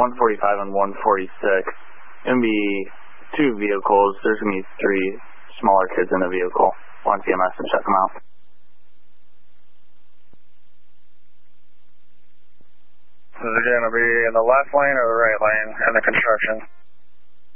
145 and 146. Going to be 2 vehicles. There's going to be 3 smaller kids in the vehicle. Want CMS to check them out. Is it going to be in the left lane or the right lane in the construction?